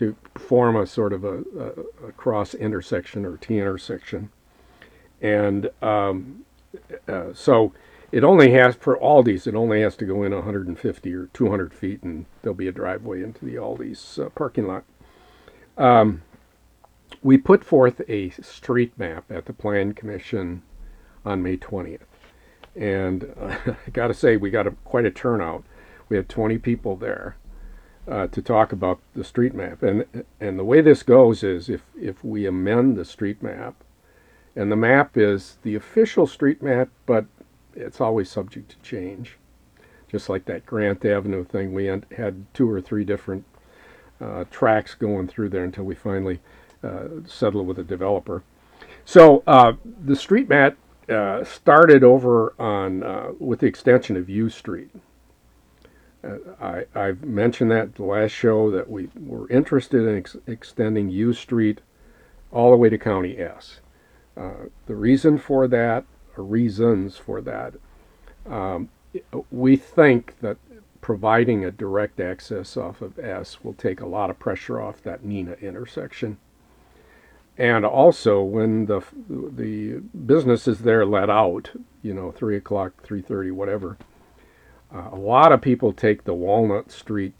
to form a sort of a cross intersection or T intersection. And so it only has, for Aldi's, it only has to go in 150 or 200 feet, and there'll be a driveway into the Aldi's parking lot. We put forth a street map at the Plan Commission on May 20th. And I got to say, we got quite a turnout. We had 20 people there to talk about the street map. And the way this goes is if we amend the street map, and the map is the official street map, but it's always subject to change. Just like that Grant Avenue thing, we had 2 or 3 different tracks going through there until we finally settled with a developer. So the street map started over on with the extension of U Street. I've mentioned that at the last show that we were interested in extending U Street all the way to County S. The reason for that, or reasons for that, we think that providing a direct access off of S will take a lot of pressure off that Neenah intersection. And also, when the businesses there let out, 3 o'clock, 3:30, whatever, a lot of people take the Walnut Street,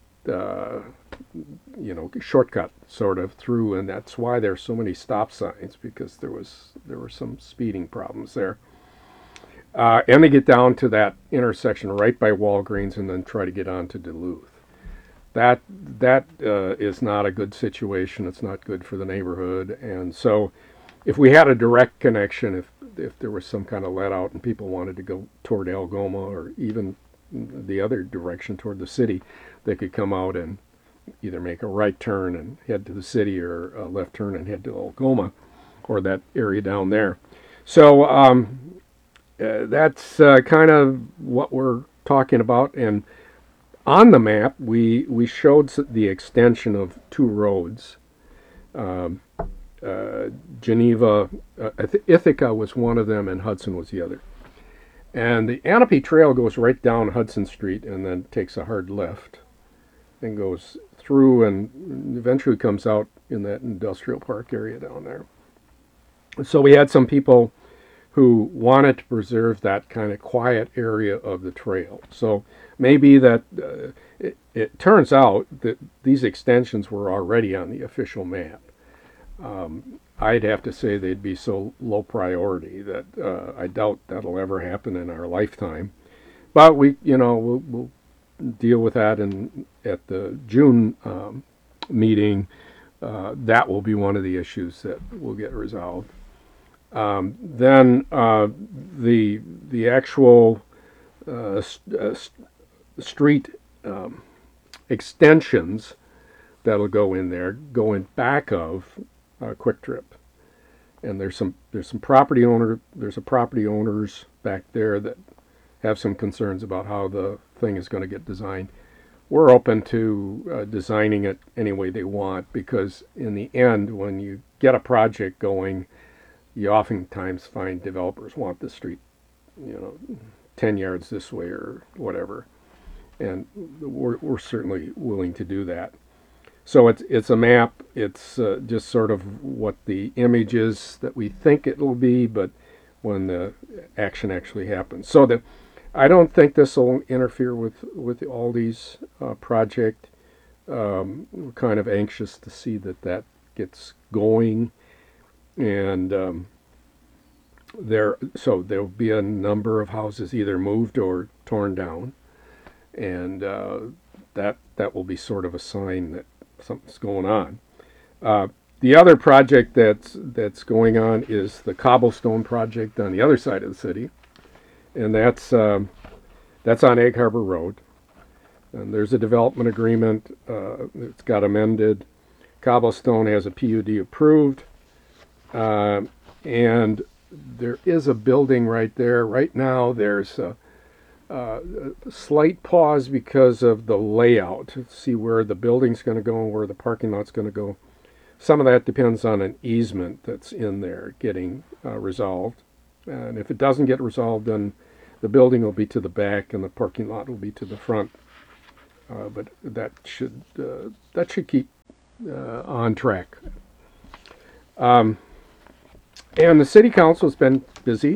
shortcut sort of through, and that's why there's so many stop signs, because there were some speeding problems there. And they get down to that intersection right by Walgreens and then try to get on to Duluth. That is not a good situation. It's not good for the neighborhood. And so if we had a direct connection, if there was some kind of let out and people wanted to go toward Algoma or even the other direction toward the city, they could come out and either make a right turn and head to the city, or a left turn and head to Algoma or that area down there. So that's kind of what we're talking about. And on the map, we showed the extension of 2 roads. Geneva, Ithaca was one of them, and Hudson was the other. And the Anope Trail goes right down Hudson Street and then takes a hard left and goes through and eventually comes out in that industrial park area down there. So we had some people who wanted to preserve that kind of quiet area of the trail. So maybe that it turns out that these extensions were already on the official map. I'd have to say they'd be so low priority that I doubt that'll ever happen in our lifetime. But we'll deal with that at the June meeting. That will be one of the issues that will get resolved. Then the actual street extensions that'll go in there, go in back of Quick Trip, and there's a property owners back there that have some concerns about how the thing is going to get designed. We're open to designing it any way they want, because in the end, when you get a project going, you oftentimes find developers want the street, 10 yards this way or whatever, and we're certainly willing to do that. So it's a map. It's just sort of what the image is that we think it will be, but when the action actually happens. So I don't think this will interfere with the Aldi's project. We're kind of anxious to see that gets going, and there'll be a number of houses either moved or torn down, and that will be sort of a sign that something's going on. The other project that's going on is the cobblestone project on the other side of the city, and that's on Egg Harbor Road. And there's a development agreement. It's got amended. Cobblestone has a PUD approved, and there is a building right there. Right now, there's a slight pause because of the layout, to see where the building's going to go and where the parking lot's going to go. Some of that depends on an easement that's in there getting resolved. And if it doesn't get resolved, then the building will be to the back and the parking lot will be to the front. But that should keep on track. And the city council has been busy.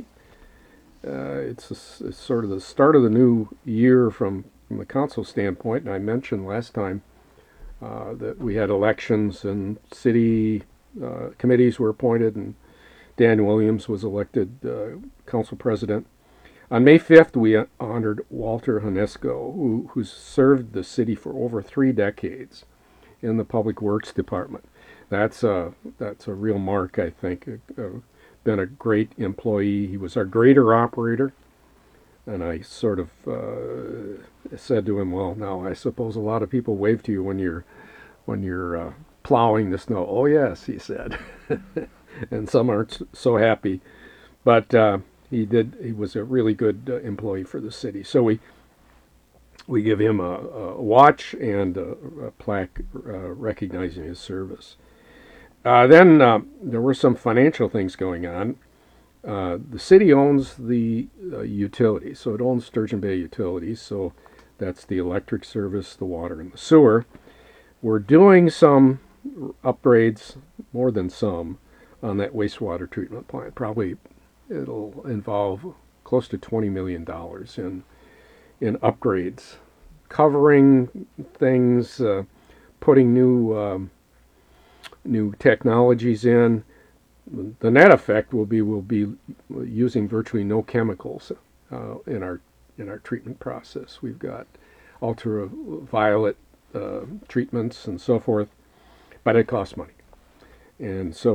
It's sort of the start of the new year from the council standpoint. And I mentioned last time that we had elections and city committees were appointed, and Dan Williams was elected council president. On May 5th, we honored Walter Hanesco, who's served the city for over 3 decades in the Public Works Department. That's a real mark, I think. Been a great employee. He was our grader operator, and I sort of said to him, "Well, now I suppose a lot of people wave to you when you're plowing the snow." "Oh yes," he said, and some aren't so happy, but he was a really good employee for the city. So we give him a watch and a plaque recognizing his service. Then there were some financial things going on. The city owns the utilities, so it owns Sturgeon Bay Utilities, so that's the electric service, the water, and the sewer. We're doing some upgrades, more than some, on that wastewater treatment plant. Probably it'll involve close to $20 million in upgrades, covering things, putting new technologies in. The net effect will be we'll be using virtually no chemicals in our treatment process. We've got ultraviolet treatments and so forth, but it costs money. And so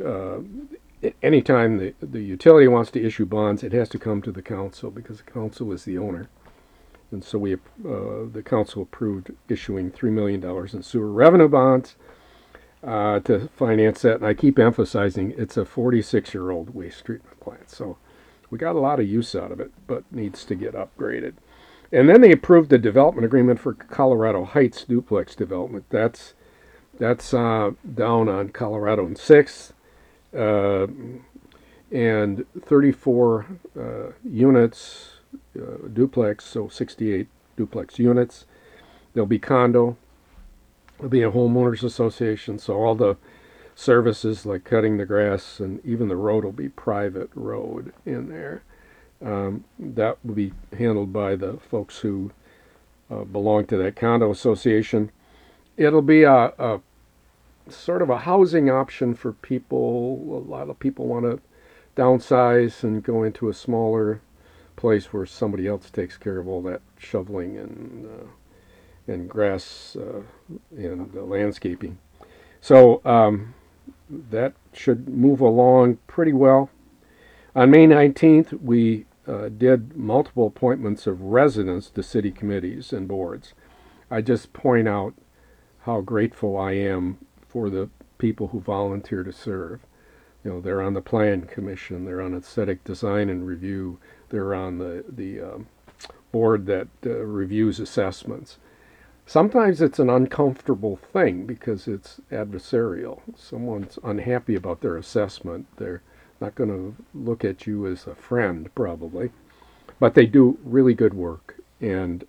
anytime the utility wants to issue bonds, it has to come to the council because the council is the owner. And so the council approved issuing $3 million in sewer revenue bonds to finance that. And I keep emphasizing it's a 46-year-old waste treatment plant. So we got a lot of use out of it, but needs to get upgraded. And then they approved the development agreement for Colorado Heights duplex development. That's down on Colorado and 6th, and 34 units duplex, so 68 duplex units. There'll be condo. There'll be a homeowners association, so all the services like cutting the grass and even the road will be private road in there. That will be handled by the folks who belong to that condo association. It'll be a sort of a housing option for people. A lot of people want to downsize and go into a smaller place where somebody else takes care of all that shoveling and grass and landscaping. So that should move along pretty well. On May 19th, we did multiple appointments of residents to city committees and boards. I just point out how grateful I am for the people who volunteer to serve. You know, they're on the Plan Commission, they're on Aesthetic Design and Review, they're on the board that reviews assessments. Sometimes it's an uncomfortable thing because it's adversarial. Someone's unhappy about their assessment. They're not going to look at you as a friend, probably. But they do really good work. And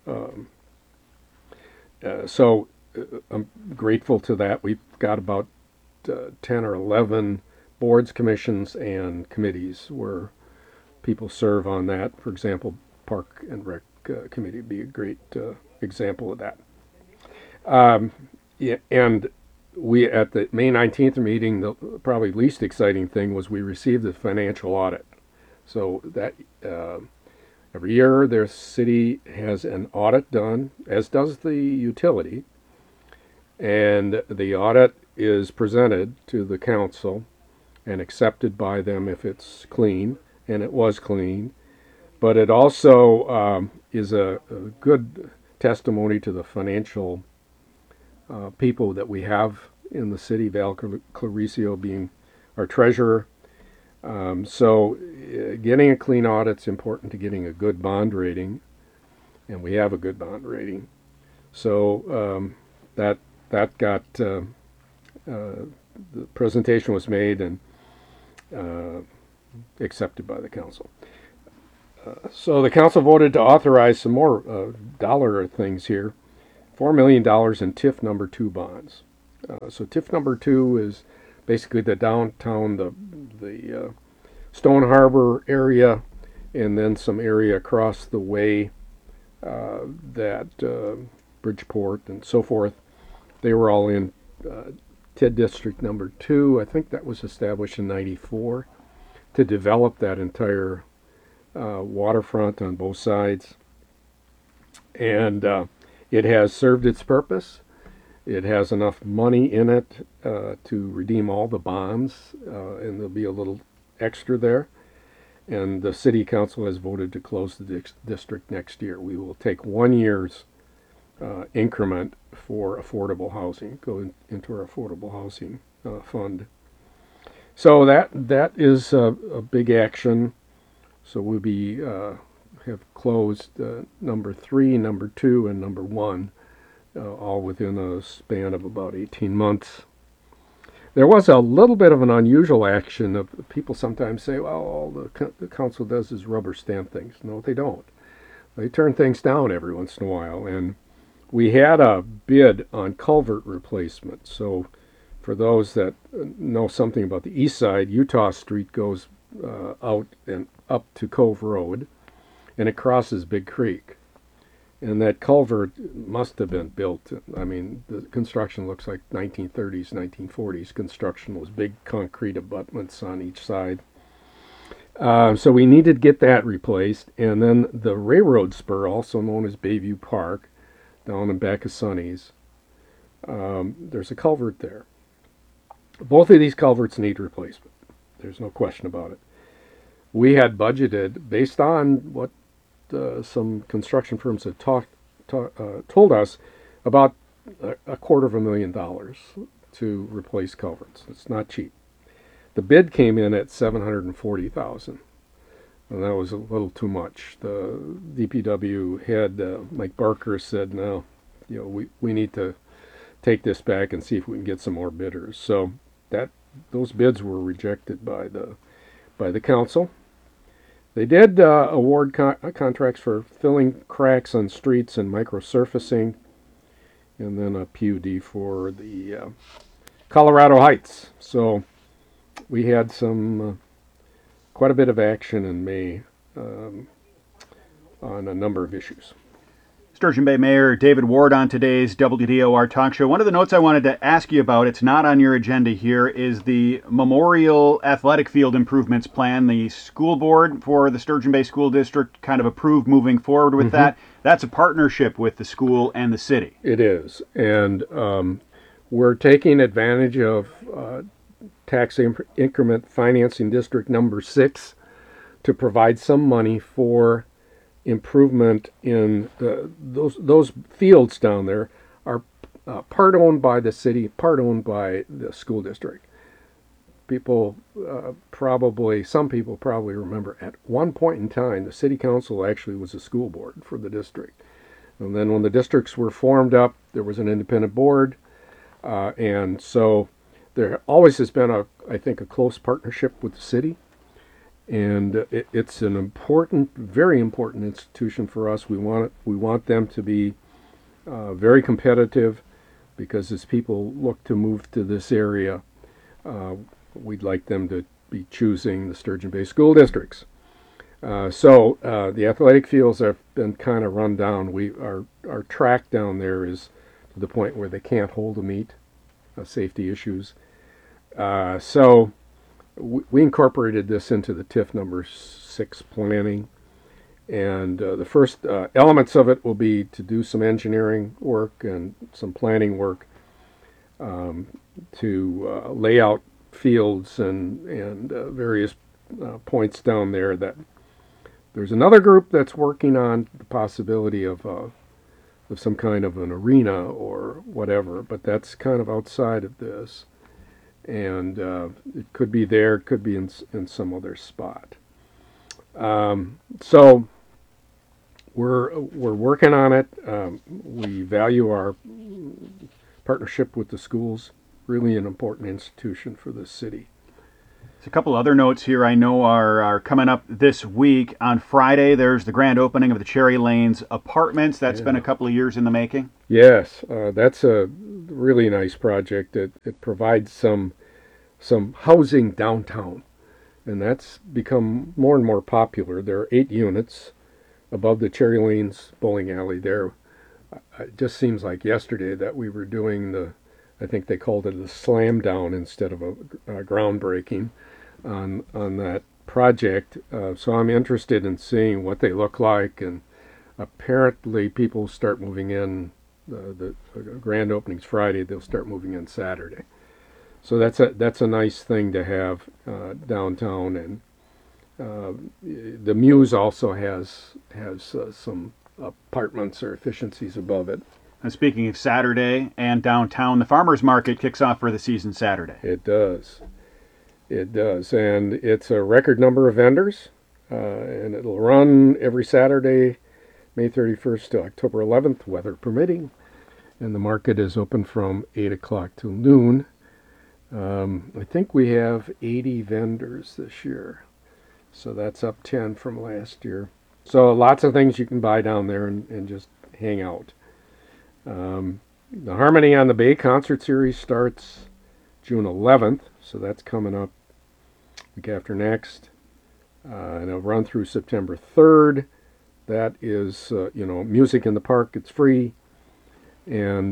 so I'm grateful to that. We've got about 10 or 11 boards, commissions, and committees where people serve on that. For example, Park and Rec Committee would be a great example of that. Yeah, and we, at the May 19th meeting, the probably least exciting thing was we received the financial audit. So that every year their city has an audit done, as does the utility, and the audit is presented to the council and accepted by them if it's clean, and it was clean. But it also is a good testimony to the financial people that we have in the city, Val Claricio being our treasurer. So getting a clean audit's important to getting a good bond rating, and we have a good bond rating. So that got the presentation was made and accepted by the council. So the council voted to authorize some more dollar things here. $4 million in TIF number 2 bonds. So TIF number 2 is basically the downtown, the Stone Harbor area, and then some area across the way, that Bridgeport and so forth. They were all in TID District number 2. I think that was established in '94 to develop that entire waterfront on both sides. And it has served its purpose. It has enough money in it to redeem all the bonds, and there'll be a little extra there. And the city council has voted to close the district next year. We will take 1 year's increment for affordable housing, go into our affordable housing fund. So that is a big action. So we'll be have closed number 3, number 2, and number 1, all within a span of about 18 months. There was a little bit of an unusual action. Of people sometimes say, well, all the council does is rubber stamp things. No, they don't. They turn things down every once in a while. And we had a bid on culvert replacement. So for those that know something about the east side, Utah Street goes out and up to Cove Road, and it crosses Big Creek. And that culvert must have been built. I mean, the construction looks like 1930s, 1940s construction. Those big concrete abutments on each side. So we needed to get that replaced. And then the railroad spur, also known as Bayview Park, down in back of Sonny's, there's a culvert there. Both of these culverts need replacement. There's no question about it. We had budgeted, based on what some construction firms had told us, about $250,000 to replace culverts. It's not cheap. The bid came in at $740,000, and that was a little too much. The DPW head, Mike Barker, said, "No, we need to take this back and see if we can get some more bidders." So those bids were rejected by the council. They did award contracts for filling cracks on streets and microsurfacing, and then a PUD for the Colorado Heights. So we had quite a bit of action in May on a number of issues. Sturgeon Bay Mayor David Ward on today's WDOR Talk Show. One of the notes I wanted to ask you about, it's not on your agenda here, is the Memorial Athletic Field Improvements Plan. The school board for the Sturgeon Bay School District kind of approved moving forward with that. That's a partnership with the school and the city. It is. And we're taking advantage of tax increment financing district number 6 to provide some money for improvement in those fields down there. Are part owned by the city, part owned by the school district. Some people probably remember at one point in time the city council actually was a school board for the district, and then when the districts were formed up, there was an independent board, and so there always has been I think a close partnership with the city. And it's an important, very important institution for us. We want them to be very competitive, because as people look to move to this area, we'd like them to be choosing the Sturgeon Bay school districts. So the athletic fields have been kind of run down. Our track down there is to the point where they can't hold a meet, safety issues. So we incorporated this into the TIF number 6 planning, and the first elements of it will be to do some engineering work and some planning work to lay out fields and various points down there. That there's another group that's working on the possibility of some kind of an arena or whatever, but that's kind of outside of this. And it could be there, it could be in some other spot. So we're working on it. We value our partnership with the schools. Really an important institution for the city. A couple other notes here I know are coming up this week. On Friday, there's the grand opening of the Cherry Lanes Apartments. That's been a couple of years in the making. Yes, that's a really nice project. It provides some housing downtown, and that's become more and more popular. There are 8 units above the Cherry Lanes bowling alley there. It just seems like yesterday that we were doing I think they called it a slam down instead of a groundbreaking on that project. So I'm interested in seeing what they look like, and apparently people start moving in. The grand opening's Friday. They'll start moving in Saturday. So that's a nice thing to have downtown, and the Muse also has some apartments or efficiencies above it. And speaking of Saturday and downtown, the farmers market kicks off for the season Saturday. It does, and it's a record number of vendors, and it'll run every Saturday, May 31st to October 11th, weather permitting, and the market is open from 8 o'clock till noon. I think we have 80 vendors this year, so that's up 10 from last year. So lots of things you can buy down there and just hang out. The Harmony on the Bay concert series starts June 11th, so that's coming up week after next, and it'll run through September 3rd. That is, music in the park. It's free, and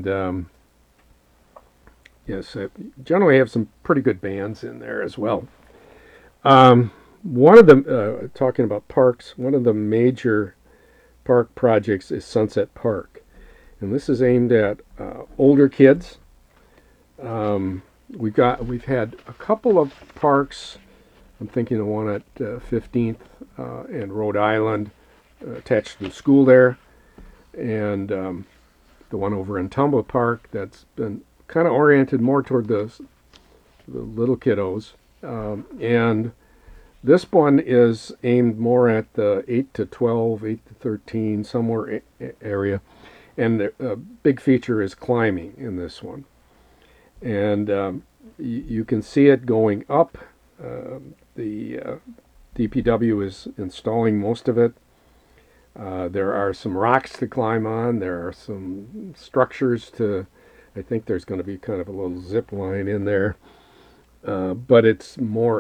yes, generally have some pretty good bands in there as well. One of the talking about parks, one of the major park projects is Sunset Park, and this is aimed at older kids. We've had a couple of parks. I'm thinking the one at 15th and Rhode Island, attached to the school there, and the one over in Tumble Park that's been kind of oriented more toward the little kiddos, and this one is aimed more at the 8 to 12, 8 to 13, somewhere area. And the big feature is climbing in this one. And you can see it going up. The DPW is installing most of it. There are some rocks to climb on. There are some structures I think there's going to be kind of a little zip line in there. But it's more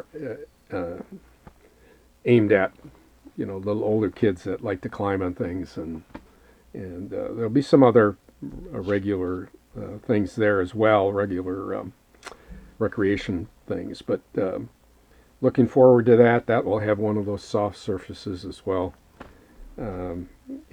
aimed at, little older kids that like to climb on things, and there'll be some other regular things there as well, regular recreation things. But looking forward to that. That will have one of those soft surfaces as well, and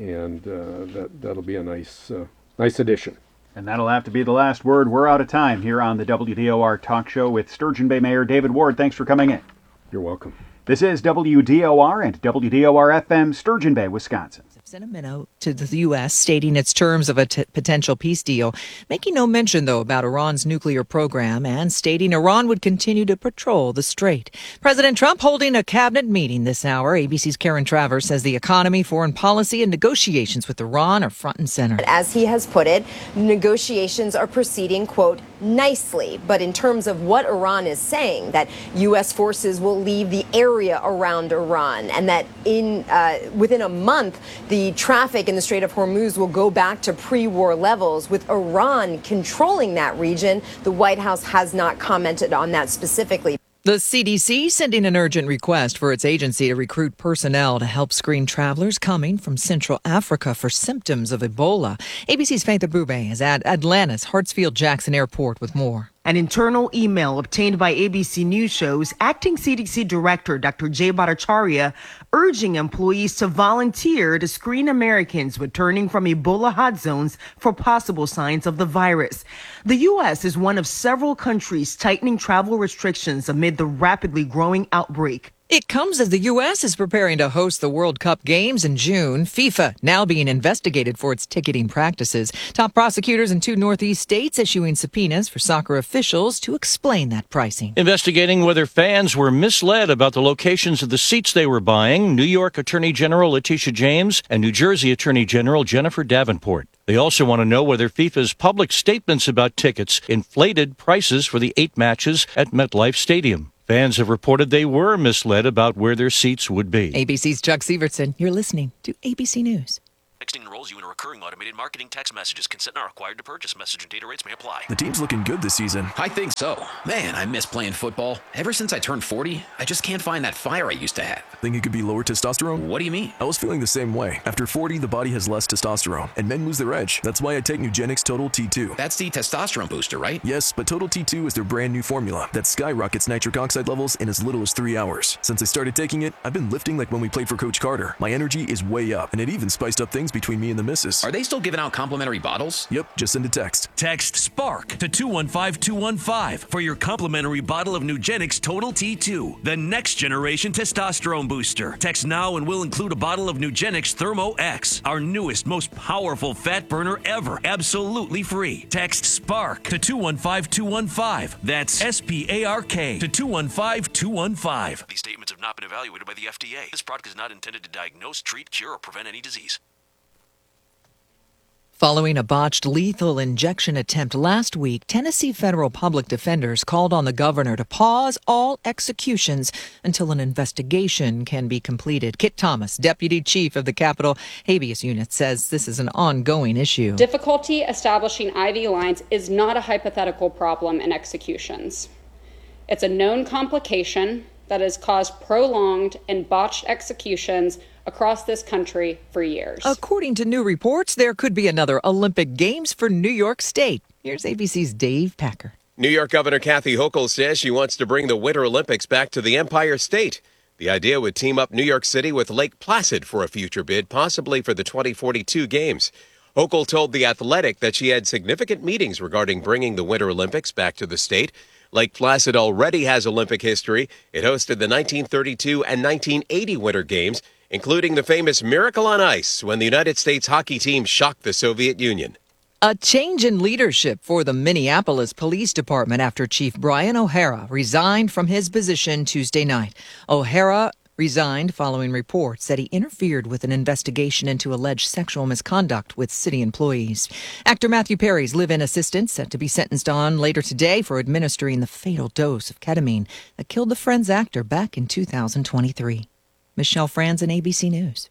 that'll be a nice addition. And that'll have to be the last word. We're out of time here on the WDOR Talk Show with Sturgeon Bay Mayor David Ward. Thanks for coming in. You're welcome. This is WDOR and WDOR-FM, Sturgeon Bay, Wisconsin. Sent a memo to the U.S. stating its terms of a potential peace deal, making no mention, though, about Iran's nuclear program and stating Iran would continue to patrol the strait. President Trump holding a cabinet meeting this hour. ABC's Karen Travers says the economy, foreign policy, and negotiations with Iran are front and center. As he has put it, negotiations are proceeding, quote, nicely. But in terms of what Iran is saying, that U.S. forces will leave the area around Iran, and that within a month, the traffic in the Strait of Hormuz will go back to pre-war levels. With Iran controlling that region, the White House has not commented on that specifically. The CDC sending an urgent request for its agency to recruit personnel to help screen travelers coming from Central Africa for symptoms of Ebola. ABC's Faith Abube is at Atlanta's Hartsfield-Jackson Airport with more. An internal email obtained by ABC News shows acting CDC Director Dr. Jay Bhattacharya urging employees to volunteer to screen Americans returning from Ebola hot zones for possible signs of the virus. The U.S. is one of several countries tightening travel restrictions amid the rapidly growing outbreak. It comes as the U.S. is preparing to host the World Cup games in June. FIFA now being investigated for its ticketing practices. Top prosecutors in 2 Northeast states issuing subpoenas for soccer officials to explain that pricing. Investigating whether fans were misled about the locations of the seats they were buying, New York Attorney General Letitia James and New Jersey Attorney General Jennifer Davenport. They also want to know whether FIFA's public statements about tickets inflated prices for the 8 matches at MetLife Stadium. Fans have reported they were misled about where their seats would be. ABC's Chuck Sievertson. You're listening to ABC News. Texting enrolls you in a recurring automated marketing text messages. Consent not required to purchase. Message and data rates may apply. The team's looking good this season. I think so. Man, I miss playing football. Ever since I turned 40, I just can't find that fire I used to have. Think it could be lower testosterone? What do you mean? I was feeling the same way. After 40, the body has less testosterone, and men lose their edge. That's why I take Nugenix Total T2. That's the testosterone booster, right? Yes, but Total T2 is their brand new formula that skyrockets nitric oxide levels in as little as 3 hours. Since I started taking it, I've been lifting like when we played for Coach Carter. My energy is way up, and it even spiced up things between me and the missus. Are they still giving out complimentary bottles? Yep, just send a text. Text SPARK to 215-215 for your complimentary bottle of Nugenix Total T2, the next generation testosterone booster. Text now and we'll include a bottle of Nugenix Thermo X, our newest, most powerful fat burner ever, absolutely free. Text SPARK to 215-215. That's SPARK to 215-215. These statements have not been evaluated by the FDA. This product is not intended to diagnose, treat, cure, or prevent any disease. Following a botched lethal injection attempt last week, Tennessee federal public defenders called on the governor to pause all executions until an investigation can be completed. Kit Thomas, deputy chief of the Capitol Habeas Unit, says this is an ongoing issue. Difficulty establishing IV lines is not a hypothetical problem in executions. It's a known complication that has caused prolonged and botched executions across this country for years. According to new reports, there could be another Olympic Games for New York State. Here's ABC's Dave Packer. New York Governor Kathy Hochul says she wants to bring the Winter Olympics back to the Empire State. The idea would team up New York City with Lake Placid for a future bid, possibly for the 2042 Games. Hochul told The Athletic that she had significant meetings regarding bringing the Winter Olympics back to the state. Lake Placid already has Olympic history. It hosted the 1932 and 1980 Winter Games, including the famous Miracle on Ice when the United States hockey team shocked the Soviet Union. A change in leadership for the Minneapolis Police Department after Chief Brian O'Hara resigned from his position Tuesday night. O'Hara resigned following reports that he interfered with an investigation into alleged sexual misconduct with city employees. Actor Matthew Perry's live-in assistant set to be sentenced on later today for administering the fatal dose of ketamine that killed the Friends actor back in 2023. Michelle Franzen, ABC News.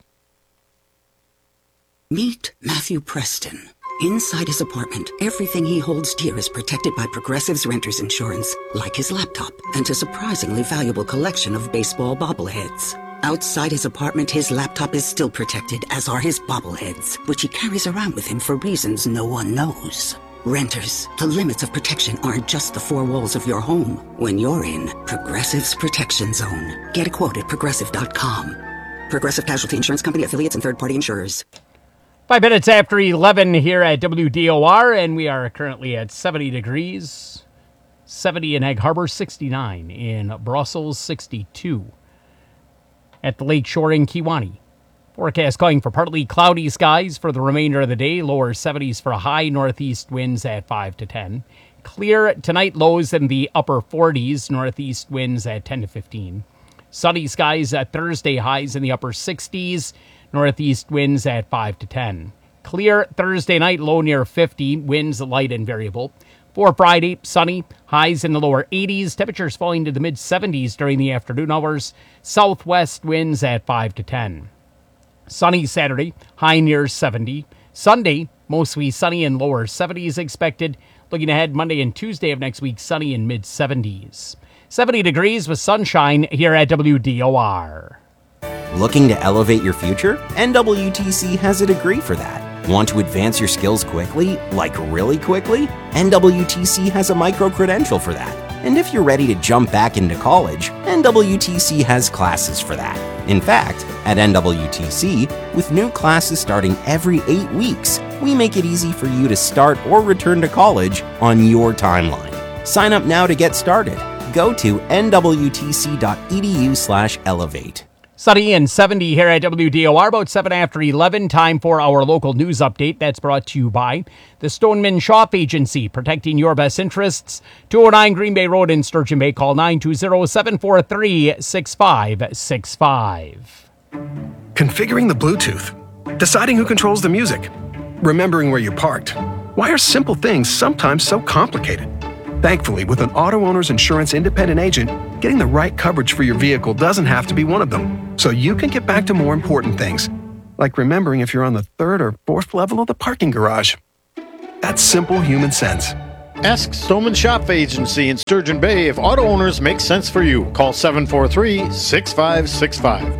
Meet Matthew Preston. Inside his apartment, everything he holds dear is protected by Progressive's renter's insurance, like his laptop and a surprisingly valuable collection of baseball bobbleheads. Outside his apartment, his laptop is still protected, as are his bobbleheads, which he carries around with him for reasons no one knows. Renters, the limits of protection aren't just the four walls of your home. When you're in Progressive's Protection Zone. Get a quote at Progressive.com. Progressive Casualty Insurance Company, affiliates, and third-party insurers. 5 minutes after 11 here at WDOR, and we are currently at 70 degrees. 70 in Egg Harbor, 69 in Brussels, 62 at the Lakeshore in Kewanee. Forecast calling for partly cloudy skies for the remainder of the day. Lower 70s for high northeast winds at 5 to 10. Clear tonight, lows in the upper 40s. Northeast winds at 10 to 15. Sunny skies at Thursday, highs in the upper 60s. Northeast winds at 5 to 10. Clear Thursday night, low near 50. Winds light and variable. For Friday, sunny, highs in the lower 80s. Temperatures falling to the mid 70s during the afternoon hours. Southwest winds at 5 to 10. Sunny Saturday, high near 70. Sunday, mostly sunny and lower 70s expected. Looking ahead, Monday and Tuesday of next week, sunny in mid 70s. 70 degrees with sunshine here at WDOR. Looking to elevate your future? NWTC has a degree for that. Want to advance your skills quickly, like really quickly? NWTC has a micro-credential for that. And if you're ready to jump back into college, NWTC has classes for that. In fact, at NWTC, with new classes starting every 8 weeks, we make it easy for you to start or return to college on your timeline. Sign up now to get started. Go to nwtc.edu/elevate. Sunny and 70 here at WDOR, about 7 after 11. Time for our local news update. That's brought to you by the Stoneman Shop Agency, protecting your best interests. 209 Green Bay Road in Sturgeon Bay. Call 920-743-6565. Configuring the Bluetooth. Deciding who controls the music. Remembering where you parked. Why are simple things sometimes so complicated? Thankfully, with an auto owner's insurance independent agent, getting the right coverage for your vehicle doesn't have to be one of them. So you can get back to more important things, like remembering if you're on the 3rd or 4th level of the parking garage. That's simple human sense. Ask Stoneman Shop Agency in Sturgeon Bay if auto owners make sense for you. Call 743-6565.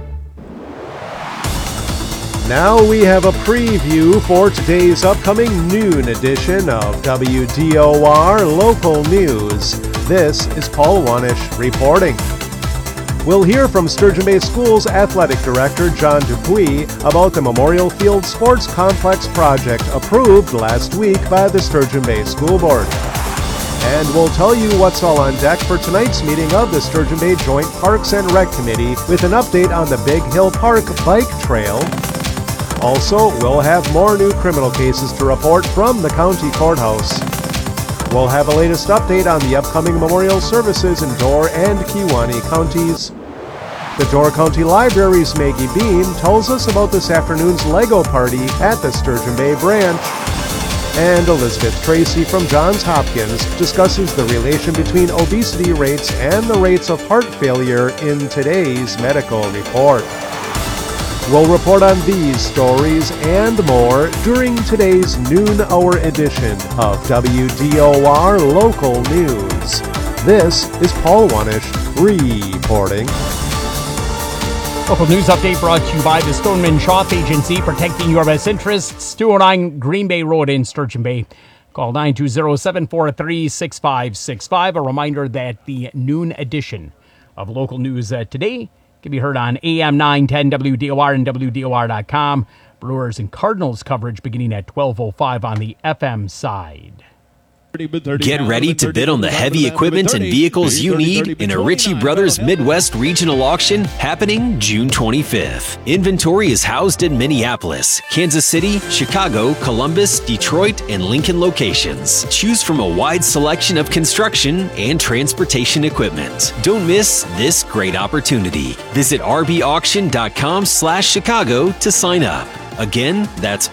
Now we have a preview for today's upcoming noon edition of WDOR Local News. This is Paul Wanish reporting. We'll hear from Sturgeon Bay Schools Athletic Director John Dupuis about the Memorial Field Sports Complex project approved last week by the Sturgeon Bay School Board. And we'll tell you what's all on deck for tonight's meeting of the Sturgeon Bay Joint Parks and Rec Committee with an update on the Big Hill Park Bike Trail. Also, we'll have more new criminal cases to report from the county courthouse. We'll have a latest update on the upcoming memorial services in Door and Kewaunee counties. The Door County Library's Maggie Bean tells us about this afternoon's Lego party at the Sturgeon Bay branch. And Elizabeth Tracy from Johns Hopkins discusses the relation between obesity rates and the rates of heart failure in today's medical report. We'll report on these stories and more during today's noon hour edition of WDOR Local News. This is Paul Wanish reporting. Local news update brought to you by the Stoneman Shop Agency, protecting your best interests. 209 Green Bay Road in Sturgeon Bay. Call 920-743-6565. A reminder that the noon edition of Local News Today can be heard on AM 910 WDOR and WDOR.com. Brewers and Cardinals coverage beginning at 12:05 on the FM side. Get ready to bid on the heavy equipment and vehicles you need in a Ritchie Brothers Midwest Regional Auction happening June 25th. Inventory is housed in Minneapolis, Kansas City, Chicago, Columbus, Detroit, and Lincoln locations. Choose from a wide selection of construction and transportation equipment. Don't miss this great opportunity. Visit rbauction.com/Chicago to sign up. Again, that's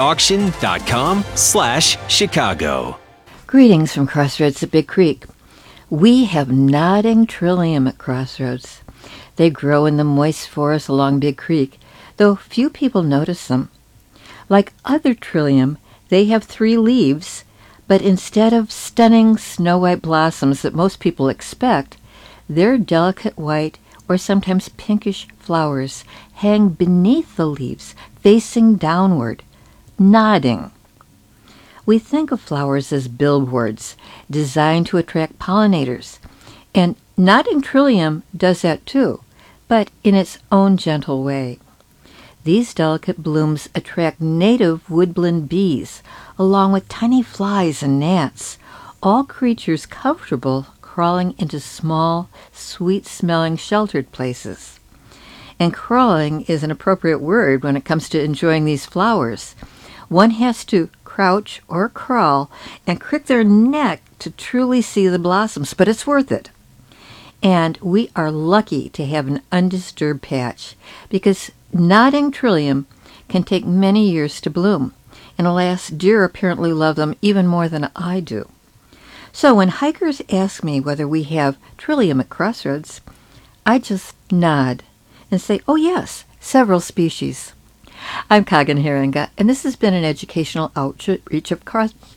rbauction.com/Chicago. Greetings from Crossroads at Big Creek. We have nodding trillium at Crossroads. They grow in the moist forest along Big Creek, though few people notice them. Like other trillium, they have 3 leaves, but instead of stunning snow-white blossoms that most people expect, their delicate white or sometimes pinkish flowers hang beneath the leaves, facing downward, nodding. We think of flowers as billboards, designed to attract pollinators, and nodding trillium does that too, but in its own gentle way. These delicate blooms attract native woodland bees, along with tiny flies and gnats, all creatures comfortable crawling into small, sweet-smelling sheltered places. And crawling is an appropriate word when it comes to enjoying these flowers. One has to crouch or crawl and crick their neck to truly see the blossoms, but it's worth it. And we are lucky to have an undisturbed patch, because nodding trillium can take many years to bloom, and alas, deer apparently love them even more than I do. So when hikers ask me whether we have trillium at Crossroads, I just nod and say, oh yes, several species. I'm Kagan Haringa, and this has been an educational outreach of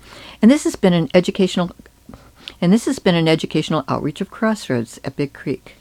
Crossroads at Big Creek.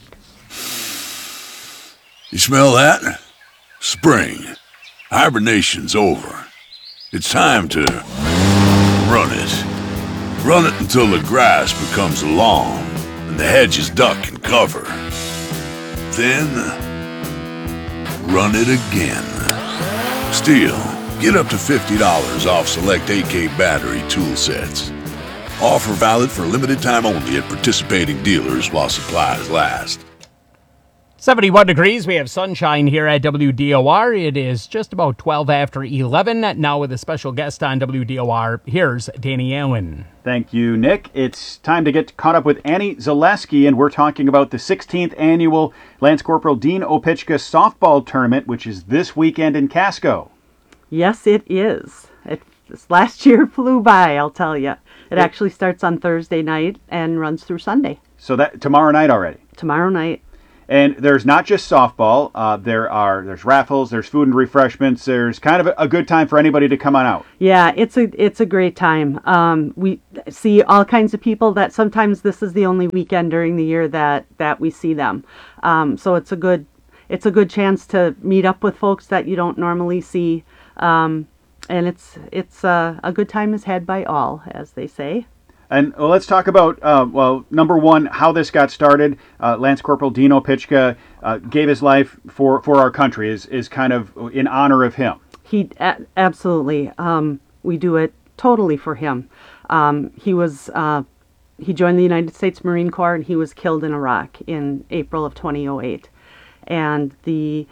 You smell that? Spring. Hibernation's over. It's time to run it. Run it until the grass becomes long and the hedges duck and cover. Then run it again. Still, get up to $50 off select AK battery tool sets. Offer valid for limited time only at participating dealers while supplies last. 71 degrees. We have sunshine here at WDOR. It is just about 12 after 11. Now with a special guest on WDOR, here's Danny Allen. Thank you, Nick. It's time to get caught up with Annie Zaleski, and we're talking about the 16th annual Lance Corporal Dean Opichka softball tournament, which is this weekend in Casco. Yes, it is. This last year flew by, I'll tell you. It actually starts on Thursday night and runs through Sunday. So that tomorrow night already. Tomorrow night. And there's not just softball. There's raffles. There's food and refreshments. There's kind of a good time for anybody to come on out. Yeah, it's a great time. We see all kinds of people that sometimes this is the only weekend during the year that we see them. So it's a good chance to meet up with folks that you don't normally see. And it's a good time is had by all, as they say. And let's talk about, number one, how this got started. Lance Corporal Dino Pichka gave his life for our country, is kind of in honor of him. Absolutely. We do it totally for him. He joined the United States Marine Corps, and he was killed in Iraq in April of 2008. And the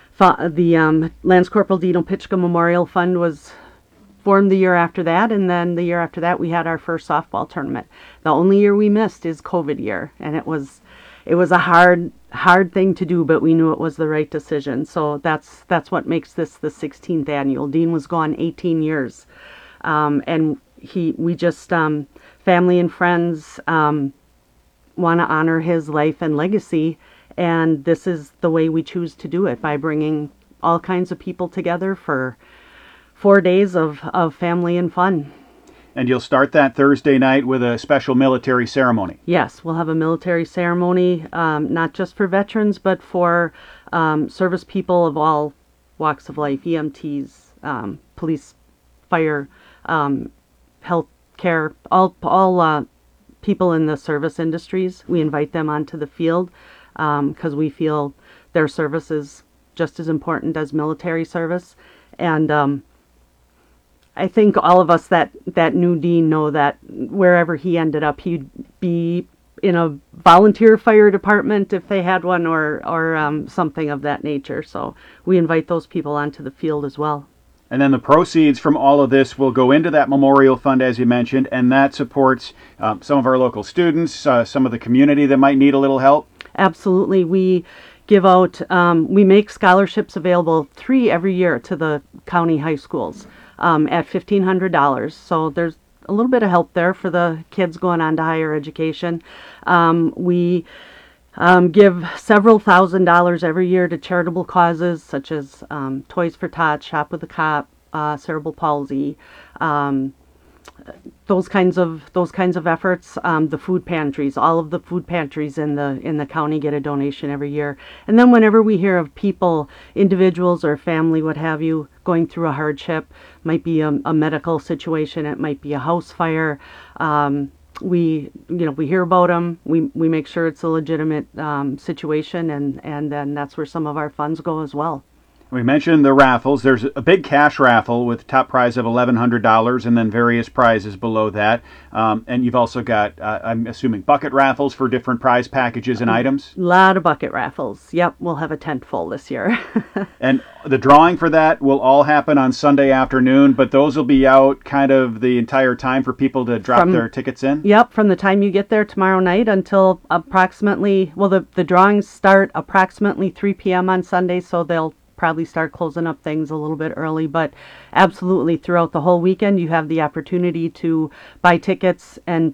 Lance Corporal Dino Pichka Memorial Fund was formed the year after that, and then the year after that we had our first softball tournament. The only year we missed is COVID year, and it was a hard thing to do, but we knew it was the right decision. So that's what makes this the 16th annual. Dean was gone 18 years, and we just family and friends want to honor his life and legacy, and this is the way we choose to do it, by bringing all kinds of people together for 4 days of family and fun. And you'll start that Thursday night with a special military ceremony. Yes, we'll have a military ceremony, not just for veterans, but for service people of all walks of life, EMTs, police, fire, health care, all people in the service industries. We invite them onto the field because we feel their service is just as important as military service. And I think all of us that knew Dean know that wherever he ended up, he'd be in a volunteer fire department if they had one, or something of that nature. So we invite those people onto the field as well. And then the proceeds from all of this will go into that memorial fund, as you mentioned, and that supports some of our local students, some of the community that might need a little help. Absolutely. We give out, we make scholarships available, 3 every year, to the county high schools at $1,500. So there's a little bit of help there for the kids going on to higher education. We give several $1,000s every year to charitable causes such as Toys for Tots, Shop with a Cop, cerebral palsy, those kinds of efforts. The food pantries, all of the food pantries in the county get a donation every year. And then whenever we hear of people, individuals or family, what have you, going through a hardship, might be a medical situation, it might be a house fire. We hear about them. We make sure it's a legitimate situation, and then that's where some of our funds go as well. We mentioned the raffles. There's a big cash raffle with top prize of $1,100 and then various prizes below that. And you've also got, I'm assuming, bucket raffles for different prize packages and items? A lot of bucket raffles. Yep, we'll have a tent full this year. And the drawing for that will all happen on Sunday afternoon, but those will be out kind of the entire time for people to drop their tickets in? Yep, from the time you get there tomorrow night until approximately, the drawings start approximately 3 p.m. on Sunday, so they'll probably start closing up things a little bit early, but absolutely throughout the whole weekend you have the opportunity to buy tickets and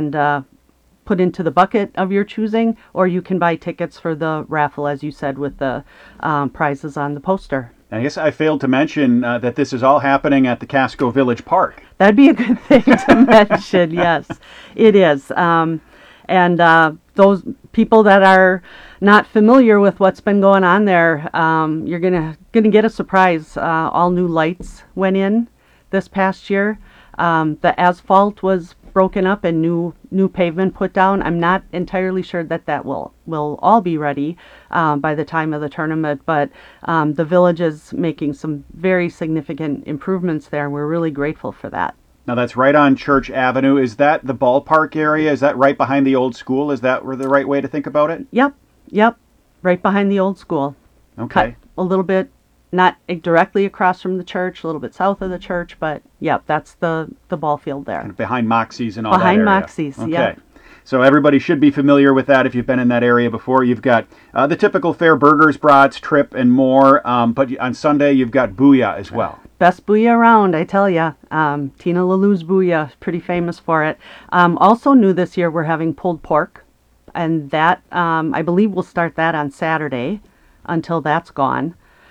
put into the bucket of your choosing, or you can buy tickets for the raffle, as you said, with the prizes on the poster. I guess I failed to mention that this is all happening at the Casco Village Park. That'd be a good thing to mention. Yes, it is. And those people that are not familiar with what's been going on there, you're gonna get a surprise. All new lights went in this past year. The asphalt was broken up and new pavement put down. I'm not entirely sure that will all be ready by the time of the tournament, but the village is making some very significant improvements there, and we're really grateful for that. Now that's right on Church Avenue. Is that the ballpark area? Is that right behind the old school? Is that the right way to think about it? Yep. Right behind the old school. Okay. Cut a little bit, not directly across from the church, a little bit south of the church, but yep, that's the ball field there. Kind of behind Moxie's and all behind that area. Moxie's, okay. Yep. So everybody should be familiar with that if you've been in that area before. You've got the typical fare, burgers, brats, trip, and more. But on Sunday, you've got Booyah as well. Best booyah around, I tell ya. Tina Lalou's booyah, pretty famous for it. Also new this year, we're having pulled pork, and that I believe we'll start that on Saturday until that's gone.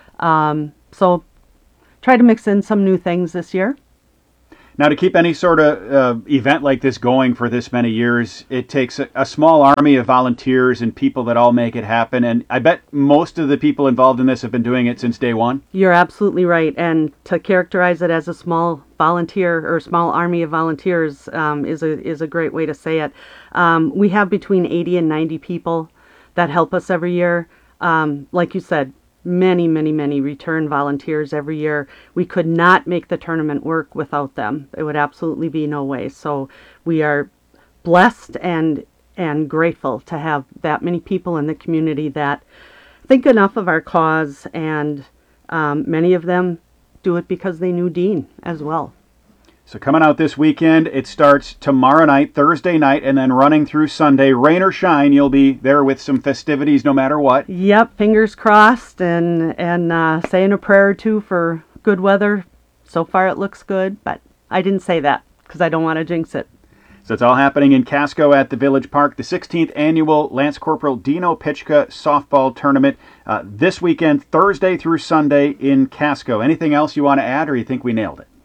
So try to mix in some new things this year. Now, to keep any sort of event like this going for this many years, it takes a small army of volunteers and people that all make it happen. And I bet most of the people involved in this have been doing it since day one. You're absolutely right. And to characterize it as a small volunteer or small army of volunteers is a great way to say it. We have between 80 and 90 people that help us every year. Like you said, many return volunteers every year. We could not make the tournament work without them. It would absolutely be no way. So we are blessed and grateful to have that many people in the community that think enough of our cause, and many of them do it because they knew Dean as well. So coming out this weekend, it starts tomorrow night, Thursday night, and then running through Sunday. Rain or shine, you'll be there with some festivities no matter what. Yep, fingers crossed, and saying a prayer or two for good weather. So far it looks good, but I didn't say that because I don't want to jinx it. So it's all happening in Casco at the Village Park, the 16th annual Lance Corporal Dino Pichka softball tournament this weekend, Thursday through Sunday in Casco. Anything else you want to add, or you think we nailed it?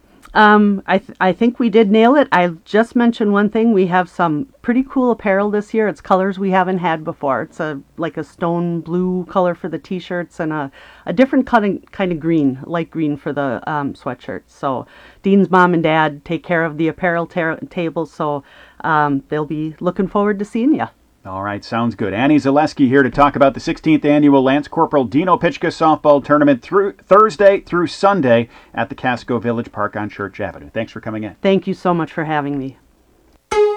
I think we did nail it. I just mentioned one thing. We have some pretty cool apparel this year. It's colors we haven't had before. It's like a stone blue color for the t-shirts and a different kind of green, light green for the sweatshirts. So Dean's mom and dad take care of the apparel table, so they'll be looking forward to seeing you. All right, sounds good. Annie Zaleski here to talk about the 16th annual Lance Corporal Dino Pichka softball tournament through Thursday through Sunday at the Casco Village Park on Church Avenue. Thanks for coming in. Thank you so much for having me.